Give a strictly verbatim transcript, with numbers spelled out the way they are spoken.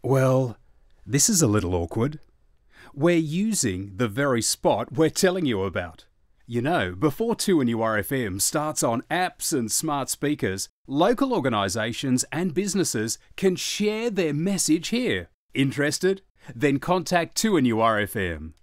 Well, this is a little awkward. We're using the very spot we're telling you about. You know, before two N U R F M starts on apps and smart speakers, local organisations and businesses can share their message here. Interested? Then contact two N U R F M.